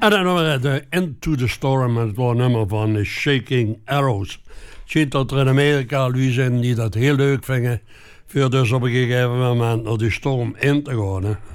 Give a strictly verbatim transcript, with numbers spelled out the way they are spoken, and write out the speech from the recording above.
En dan hebben we de Into the Storm, het was een nummer van de Shaking Arrows. Het schijnt dat er in Amerika lui zijn die dat heel leuk vinden, voor dus op een gegeven moment naar die storm in te gaan. Hè.